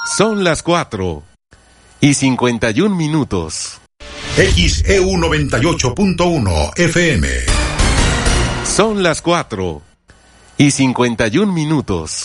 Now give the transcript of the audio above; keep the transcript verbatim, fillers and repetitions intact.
Son las cuatro y cincuenta y un minutos. X E U noventa y ocho punto uno F M. Son las cuatro y cincuenta y un minutos.